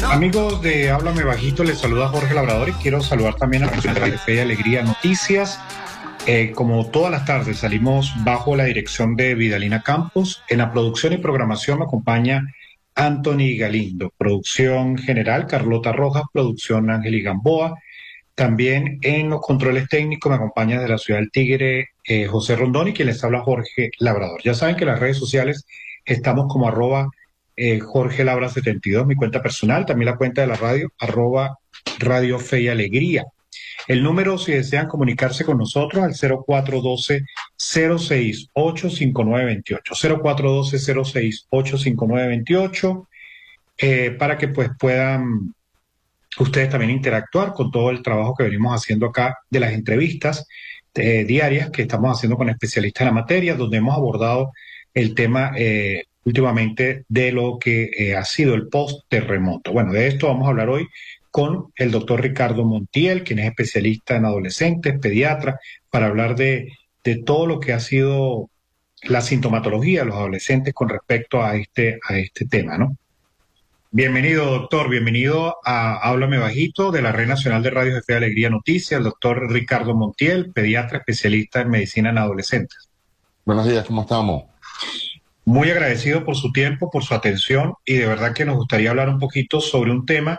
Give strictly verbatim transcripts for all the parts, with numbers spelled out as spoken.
Amigos de Háblame Bajito, les saluda Jorge Labrador y quiero saludar también a la persona de Fe y Alegría Noticias. Eh, como todas las tardes salimos bajo la dirección de Vidalina Campos. En la producción y programación me acompaña Anthony Galindo, producción general Carlota Rojas, producción Ángel Gamboa. También en los controles técnicos me acompaña desde la ciudad del Tigre eh, José Rondón y quien les habla Jorge Labrador. Ya saben que en las redes sociales estamos como arroba eh, Jorge Labra setenta y dos, mi cuenta personal, también la cuenta de la radio, arroba Radio Fe y Alegría. El número, si desean comunicarse con nosotros, al cero cuatro uno dos, cero seis ocho, cinco nueve dos ocho, cero cuatro uno dos, cero seis ocho, cinco nueve dos ocho, eh, para que pues puedan ustedes también interactuar con todo el trabajo que venimos haciendo acá de las entrevistas eh, diarias que estamos haciendo con especialistas en la materia, donde hemos abordado el tema eh, últimamente de lo que eh, ha sido el post-terremoto. Bueno, de esto vamos a hablar hoy con el doctor Ricardo Montiel, quien es especialista en adolescentes, pediatra, para hablar de, de todo lo que ha sido la sintomatología de los adolescentes con respecto a este, a este tema, ¿no? Bienvenido, doctor, bienvenido a Háblame Bajito de la Red Nacional de Radios de Fe y Alegría Noticias, el doctor Ricardo Montiel, pediatra especialista en medicina en adolescentes. Buenos días, ¿cómo estamos? Muy agradecido por su tiempo, por su atención y de verdad que nos gustaría hablar un poquito sobre un tema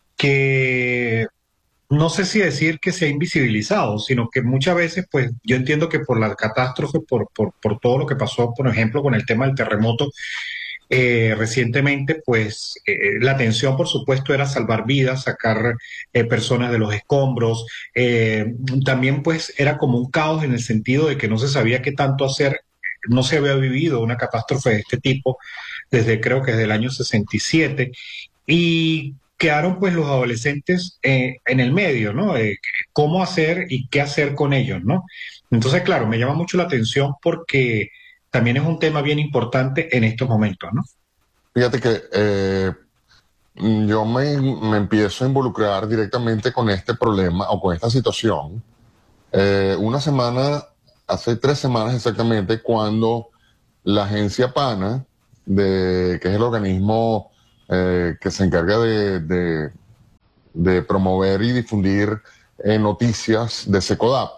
que no sé si decir que se ha invisibilizado, sino que muchas veces, pues yo entiendo que por la catástrofe, por, por, por todo lo que pasó, por ejemplo, con el tema del terremoto, Eh, recientemente, pues eh, la atención, por supuesto, era salvar vidas, sacar eh, personas de los escombros. Eh, también, pues, era como un caos en el sentido de que no se sabía qué tanto hacer. No se había vivido una catástrofe de este tipo desde, creo que desde el año sesenta y siete. Y quedaron, pues, los adolescentes eh, en el medio, ¿no? Eh, cómo hacer y qué hacer con ellos, ¿no? Entonces, claro, me llama mucho la atención porque también es un tema bien importante en estos momentos, ¿no? Fíjate que eh, yo me, me empiezo a involucrar directamente con este problema o con esta situación. Eh, una semana, hace tres semanas exactamente, cuando la agencia PANA, de, que es el organismo eh, que se encarga de, de, de promover y difundir eh, noticias de SECODAP,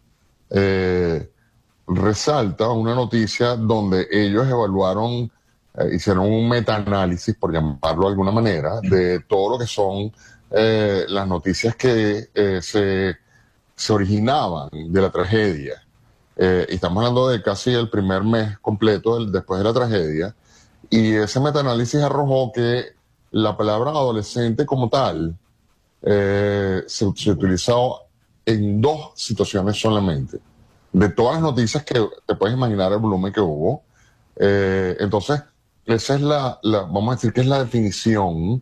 eh, resalta una noticia donde ellos evaluaron, eh, hicieron un metaanálisis, por llamarlo de alguna manera, de todo lo que son eh, las noticias que eh, se, se originaban de la tragedia. Eh, y estamos hablando de casi el primer mes completo del, después de la tragedia. Y ese metaanálisis arrojó que la palabra adolescente como tal eh, se, se utilizó en dos situaciones solamente. De todas las noticias que te puedes imaginar el volumen que hubo. Eh, entonces, esa es la, la, vamos a decir que es la definición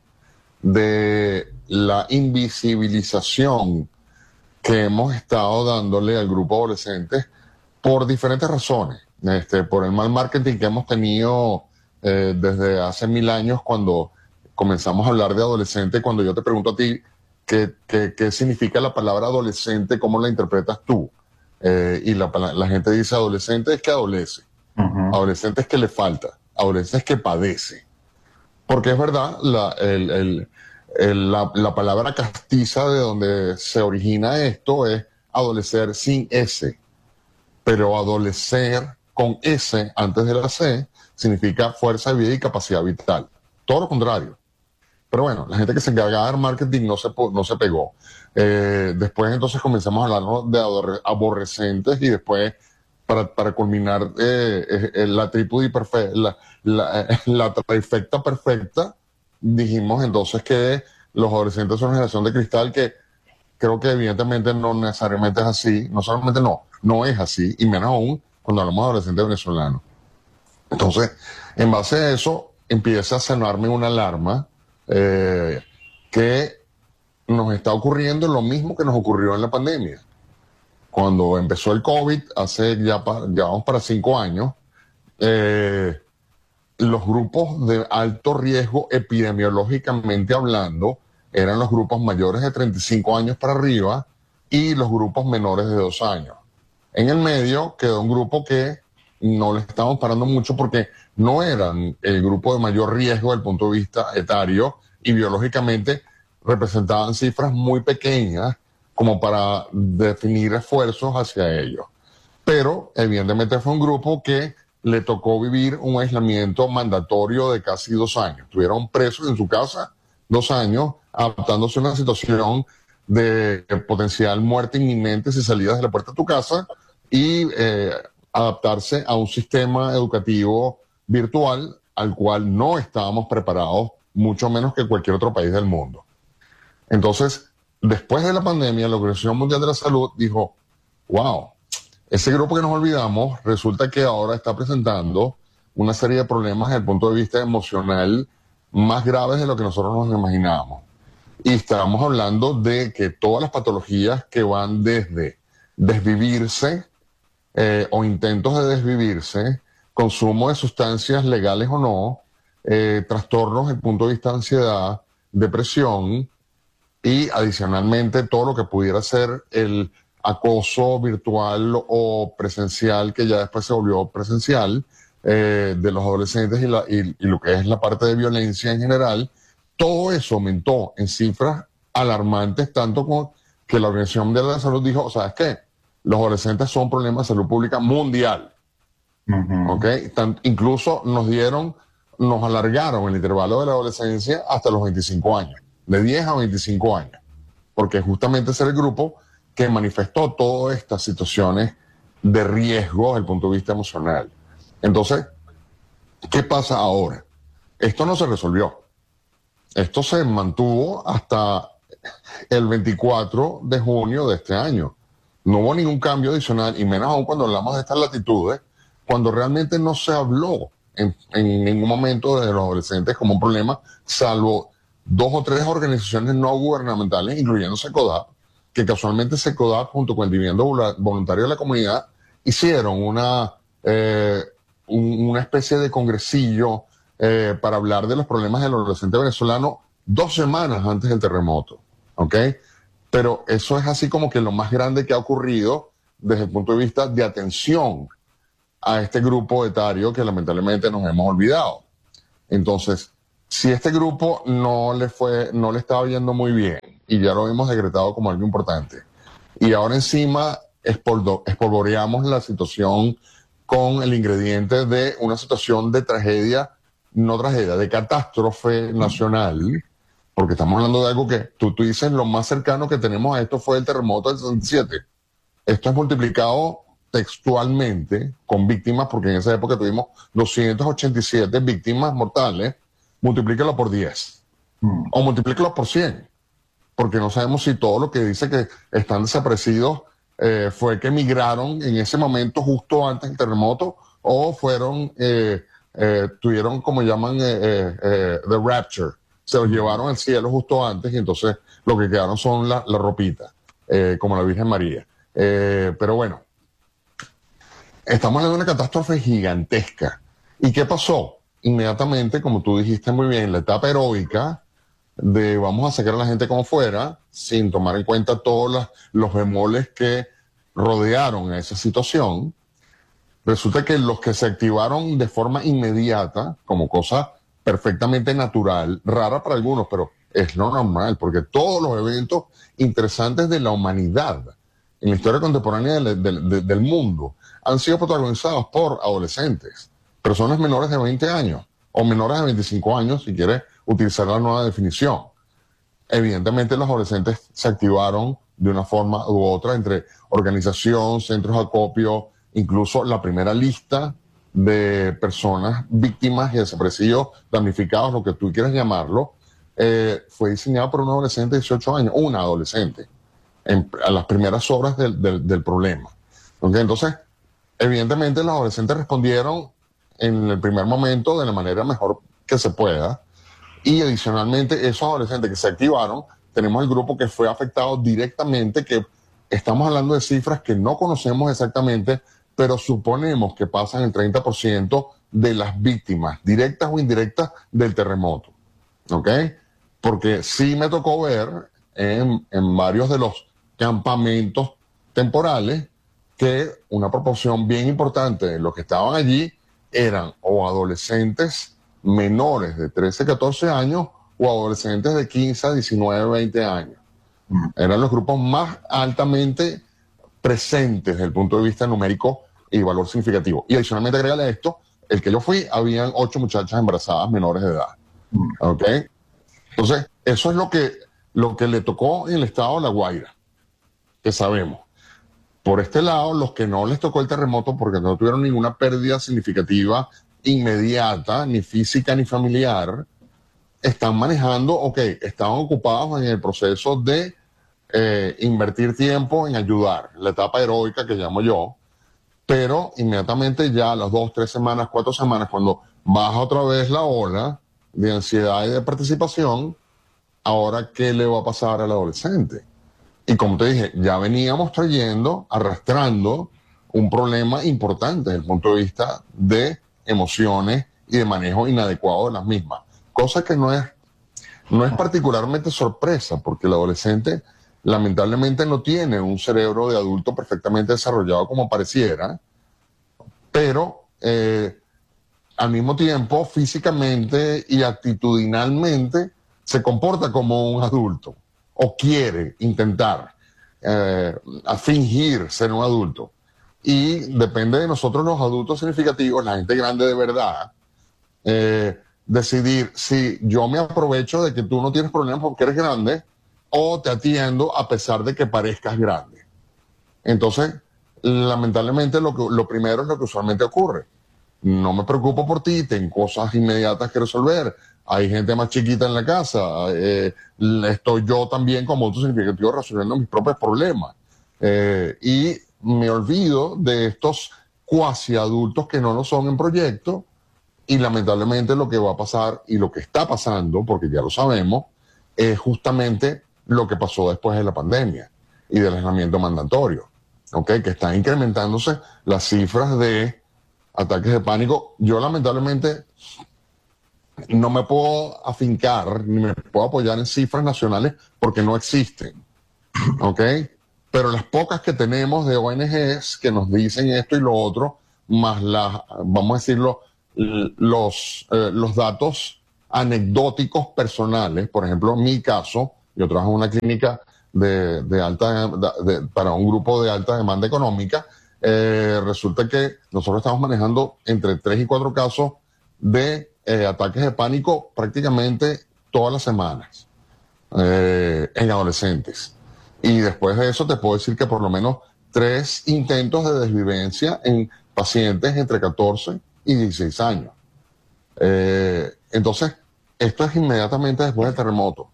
de la invisibilización que hemos estado dándole al grupo adolescente por diferentes razones. Este, por el mal marketing que hemos tenido eh, desde hace mil años cuando comenzamos a hablar de adolescente, cuando yo te pregunto a ti qué, qué, qué significa la palabra adolescente, ¿cómo la interpretas tú? Eh, y la, la gente dice adolescente es que adolece, uh-huh. Adolescente es que le falta, adolescente es que padece. Porque es verdad, la, el, el, el, la, la palabra castiza de donde se origina esto es adolecer sin S, pero adolecer con S antes de la C significa fuerza de vida y capacidad vital. Todo lo contrario. Pero bueno, la gente que se encarga de dar marketing no se, no se pegó. Eh, después entonces comenzamos a hablar, ¿no?, de aborrecentes y después, para, para culminar, eh, eh, la trípode perfecta, la, la, la trifecta perfecta, dijimos entonces que los adolescentes son una generación de cristal, que creo que evidentemente no necesariamente es así. No solamente no, no es así, y menos aún cuando hablamos de adolescentes venezolanos. Entonces, en base a eso, empieza a sonarme una alarma Eh, que nos está ocurriendo lo mismo que nos ocurrió en la pandemia. Cuando empezó el COVID, hace ya, pa, ya vamos para cinco años, eh, los grupos de alto riesgo epidemiológicamente hablando eran los grupos mayores de treinta y cinco años para arriba y los grupos menores de dos años. En el medio quedó un grupo que no le estamos parando mucho porque no eran el grupo de mayor riesgo desde el punto de vista etario y biológicamente representaban cifras muy pequeñas como para definir esfuerzos hacia ellos. Pero evidentemente fue un grupo que le tocó vivir un aislamiento mandatorio de casi dos años. Estuvieron presos en su casa dos años, adaptándose a una situación de potencial muerte inminente si salías de la puerta de tu casa y eh, adaptarse a un sistema educativo virtual al cual no estábamos preparados, mucho menos que cualquier otro país del mundo. Entonces, después de la pandemia, la Organización Mundial de la Salud dijo, wow, ese grupo que nos olvidamos resulta que ahora está presentando una serie de problemas desde el punto de vista emocional más graves de lo que nosotros nos imaginábamos. Y estamos hablando de que todas las patologías que van desde desvivirse eh, o intentos de desvivirse, consumo de sustancias legales o no, eh, trastornos desde el punto de vista de ansiedad, depresión y adicionalmente todo lo que pudiera ser el acoso virtual o presencial, que ya después se volvió presencial, eh, de los adolescentes y, la, y, y lo que es la parte de violencia en general. Todo eso aumentó en cifras alarmantes, tanto como que la Organización Mundial de la Salud dijo, ¿sabes qué? Los adolescentes son un problema de salud pública mundial. Uh-huh. ¿Okay? Tant, incluso nos dieron, nos alargaron el intervalo de la adolescencia hasta los veinticinco años, de diez a veinticinco años, porque justamente ese era el grupo que manifestó todas estas situaciones de riesgo desde el punto de vista emocional. Entonces, ¿qué pasa ahora? Esto no se resolvió. Esto se mantuvo hasta el veinticuatro de junio de este año. No hubo ningún cambio adicional, y menos aún cuando hablamos de estas latitudes, cuando realmente no se habló en, en ningún momento de los adolescentes como un problema, salvo dos o tres organizaciones no gubernamentales, incluyendo SECODAP, que casualmente SECODAP, junto con el Dividendo Voluntario de la Comunidad, hicieron una, eh, un, una especie de congresillo eh, para hablar de los problemas del adolescente venezolano dos semanas antes del terremoto, ¿ok? Pero eso es así como que lo más grande que ha ocurrido desde el punto de vista de atención a este grupo etario que lamentablemente nos hemos olvidado. Entonces, si este grupo no le fue, no le estaba yendo muy bien, y ya lo hemos decretado como algo importante, y ahora encima espolvoreamos la situación con el ingrediente de una situación de tragedia, no tragedia, de catástrofe nacional, porque estamos hablando de algo que tú, tú dices, lo más cercano que tenemos a esto fue el terremoto del sesenta y siete. Esto es multiplicado textualmente con víctimas, porque en esa época tuvimos doscientas ochenta y siete víctimas mortales, multiplícalo por diez, mm. o multiplícalo por cien, porque no sabemos si todo lo que dice que están desaparecidos eh, fue que emigraron en ese momento justo antes del terremoto, o fueron, eh, eh, tuvieron como llaman eh, eh, eh, the rapture, se los llevaron al cielo justo antes y entonces lo que quedaron son la, la ropita, eh, como la Virgen María. Eh, pero bueno, estamos hablando de una catástrofe gigantesca. ¿Y qué pasó? Inmediatamente, como tú dijiste muy bien, la etapa heroica de vamos a sacar a la gente como fuera, sin tomar en cuenta todos las, los bemoles que rodearon a esa situación, resulta que los que se activaron de forma inmediata, como cosa perfectamente natural, rara para algunos, pero es lo normal, porque todos los eventos interesantes de la humanidad en la historia contemporánea del, del, del mundo han sido protagonizados por adolescentes, personas menores de veinte años o menores de veinticinco años, si quieres utilizar la nueva definición. Evidentemente los adolescentes se activaron de una forma u otra entre organización, centros de acopio, incluso la primera lista de personas víctimas y desaparecidos, damnificados, lo que tú quieras llamarlo, eh, fue diseñado por un adolescente de dieciocho años, una adolescente, en, a las primeras obras del, del, del problema. ¿Okay? Entonces, evidentemente los adolescentes respondieron en el primer momento de la manera mejor que se pueda, y adicionalmente esos adolescentes que se activaron, tenemos el grupo que fue afectado directamente, que estamos hablando de cifras que no conocemos exactamente, pero suponemos que pasan el treinta por ciento de las víctimas, directas o indirectas, del terremoto. ¿Ok? Porque sí me tocó ver en, en varios de los campamentos temporales que una proporción bien importante de los que estaban allí eran o adolescentes menores de trece, catorce años o adolescentes de quince a diecinueve, veinte años. Eran los grupos más altamente presentes desde el punto de vista numérico y valor significativo. Y adicionalmente, agrégale a esto, el que yo fui, habían ocho muchachas embarazadas menores de edad. ¿Ok? Entonces, eso es lo que, lo que le tocó en el estado de La Guaira, que sabemos. Por este lado, los que no les tocó el terremoto porque no tuvieron ninguna pérdida significativa inmediata, ni física ni familiar, están manejando, ok, están ocupados en el proceso de eh, invertir tiempo en ayudar, la etapa heroica que llamo yo, pero inmediatamente ya a las dos, tres semanas, cuatro semanas, cuando baja otra vez la ola de ansiedad y de participación, ahora, ¿qué le va a pasar al adolescente? Y como te dije, ya veníamos trayendo, arrastrando un problema importante desde el punto de vista de emociones y de manejo inadecuado de las mismas. Cosa que no es, no es particularmente sorpresa, porque el adolescente lamentablemente no tiene un cerebro de adulto perfectamente desarrollado como pareciera, pero eh, al mismo tiempo físicamente y actitudinalmente se comporta como un adulto o quiere intentar eh, a fingir ser un adulto. Y depende de nosotros los adultos significativos, la gente grande de verdad, eh, decidir si yo me aprovecho de que tú no tienes problemas porque eres grande o te atiendo a pesar de que parezcas grande. Entonces, lamentablemente lo, que, lo primero es lo que usualmente ocurre. No me preocupo por ti, tengo cosas inmediatas que resolver. Hay gente más chiquita en la casa. Eh, estoy yo también como otro significativo resolviendo mis propios problemas. Eh, y me olvido de estos cuasi adultos que no lo son en proyecto. Y lamentablemente lo que va a pasar y lo que está pasando, porque ya lo sabemos, es justamente lo que pasó después de la pandemia y del aislamiento mandatorio. ¿Okay? Que están incrementándose las cifras de ataques de pánico. Yo lamentablemente no me puedo afincar ni me puedo apoyar en cifras nacionales porque no existen. ¿Ok? Pero las pocas que tenemos de O N Ges que nos dicen esto y lo otro, más las, vamos a decirlo, los, eh, los datos anecdóticos personales. Por ejemplo, en mi caso, yo trabajo en una clínica de, de alta, de, de, para un grupo de alta demanda económica. Eh, resulta que nosotros estamos manejando entre tres y cuatro casos de eh, ataques de pánico prácticamente todas las semanas eh, en adolescentes. Y después de eso te puedo decir que por lo menos tres intentos de desvivencia en pacientes entre catorce y dieciséis años. Eh, entonces, esto es inmediatamente después del terremoto.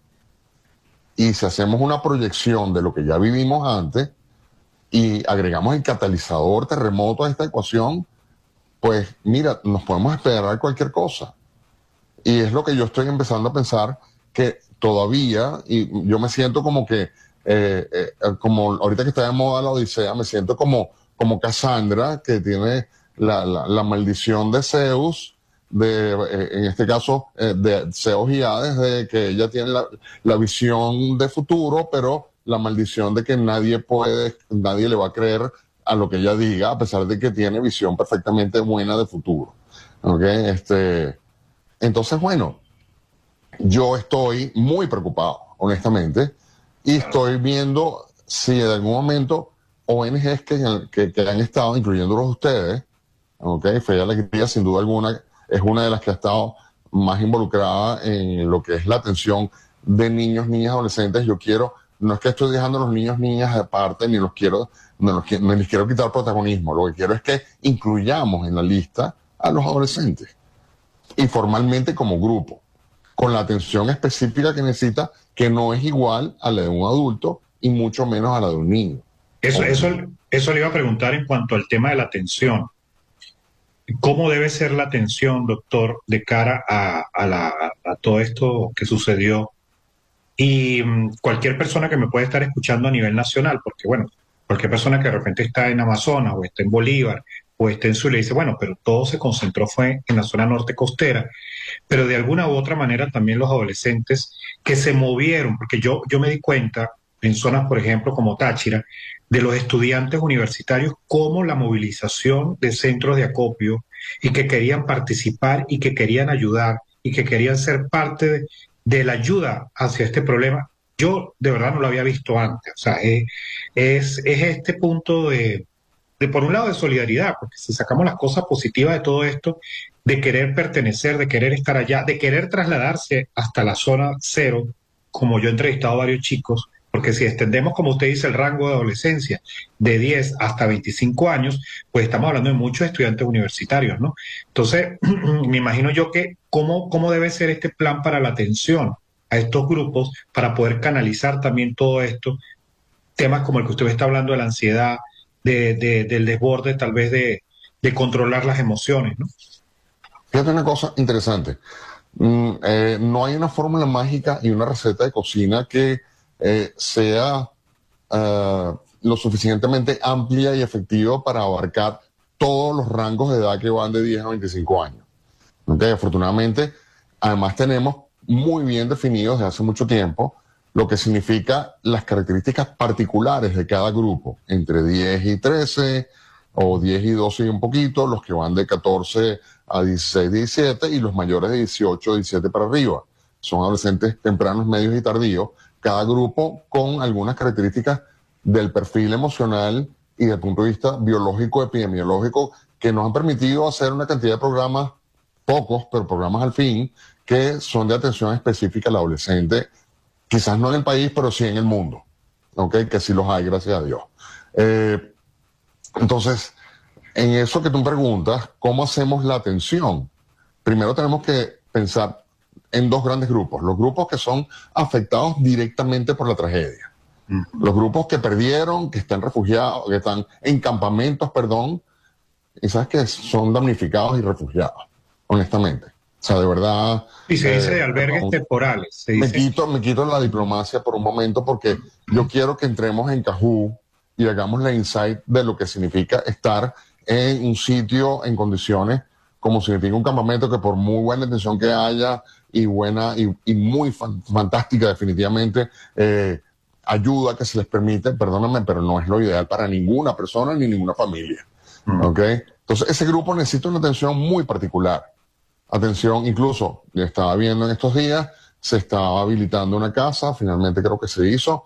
Y si hacemos una proyección de lo que ya vivimos antes y agregamos el catalizador terremoto a esta ecuación, pues mira, nos podemos esperar cualquier cosa. Y es lo que yo estoy empezando a pensar, que todavía, y yo me siento como que, eh, eh, como ahorita que está de moda la Odisea, me siento como, como Cassandra, que tiene la, la, la maldición de Zeus, de, eh, en este caso eh, de Zeus y Hades, de que ella tiene la, la visión de futuro, pero la maldición de que nadie puede, nadie le va a creer a lo que ella diga, a pesar de que tiene visión perfectamente buena de futuro. ¿Okay? Este, entonces, bueno, yo estoy muy preocupado, honestamente, y estoy viendo si en algún momento O N Ges que, que, que han estado, incluyéndolos ustedes, ¿okay? Fe y Alegría, sin duda alguna, es una de las que ha estado más involucrada en lo que es la atención de niños, niñas, adolescentes. Yo quiero, no es que estoy dejando a los niños, niñas aparte, ni los quiero, no los, ni les quiero quitar protagonismo. Lo que quiero es que incluyamos en la lista a los adolescentes, y formalmente como grupo, con la atención específica que necesita, que no es igual a la de un adulto y mucho menos a la de un niño. Eso, eso, eso le iba a preguntar en cuanto al tema de la atención. ¿Cómo debe ser la atención, doctor, de cara a, a, la, a todo esto que sucedió? Y um, cualquier persona que me pueda estar escuchando a nivel nacional, porque bueno, cualquier persona que de repente está en Amazonas o está en Bolívar o está en Zulia, dice, bueno, pero todo se concentró fue en la zona norte costera, pero de alguna u otra manera también los adolescentes que se movieron, porque yo, yo me di cuenta en zonas, por ejemplo, como Táchira, de los estudiantes universitarios, como la movilización de centros de acopio y que querían participar y que querían ayudar y que querían ser parte de, de la ayuda hacia este problema, yo de verdad no lo había visto antes. O sea, es, es, es este punto de, de, por un lado, de solidaridad, porque si sacamos las cosas positivas de todo esto, de querer pertenecer, de querer estar allá, de querer trasladarse hasta la zona cero, como yo he entrevistado a varios chicos, porque si extendemos, como usted dice, el rango de adolescencia de diez hasta veinticinco años, pues estamos hablando de muchos estudiantes universitarios, ¿no? Entonces, me imagino yo que cómo, cómo debe ser este plan para la atención a estos grupos para poder canalizar también todo esto, temas como el que usted me está hablando de la ansiedad, de, de, del desborde, tal vez de, de controlar las emociones, ¿no? Fíjate una cosa interesante. Mm, eh, no hay una fórmula mágica y una receta de cocina que eh, sea uh, lo suficientemente amplia y efectiva para abarcar todos los rangos de edad que van de diez a veinticinco años. ¿Okay? Afortunadamente, además tenemos muy bien definidos desde hace mucho tiempo lo que significa las características particulares de cada grupo, entre diez y trece, o diez y doce y un poquito, los que van de catorce a dieciséis, diecisiete, y los mayores de dieciocho, diecisiete para arriba. Son adolescentes tempranos, medios y tardíos, cada grupo con algunas características del perfil emocional y del punto de vista biológico, epidemiológico, que nos han permitido hacer una cantidad de programas, pocos, pero programas al fin, que son de atención específica al adolescente, quizás no en el país, pero sí en el mundo, ¿ok? Que sí los hay, gracias a Dios. Eh, entonces, en eso que tú preguntas, ¿cómo hacemos la atención? Primero tenemos que pensar en dos grandes grupos. Los grupos que son afectados directamente por la tragedia. Mm. Los grupos que perdieron, que están refugiados, que están en campamentos, perdón, y sabes que son damnificados y refugiados, honestamente. O sea, de verdad... Y se dice eh, de albergues perdón, temporales. Se dice... Me, quito, me quito la diplomacia por un momento porque yo quiero que entremos en Cajú y hagamos la insight de lo que significa estar en un sitio en condiciones como significa un campamento, que por muy buena intención que haya y buena y, y muy fan, fantástica definitivamente, eh, ayuda que se les permite, perdóname, pero no es lo ideal para ninguna persona ni ninguna familia. Mm. ¿Ok? Entonces ese grupo necesita una atención muy particular. Atención, incluso, estaba viendo en estos días, se estaba habilitando una casa, finalmente creo que se hizo,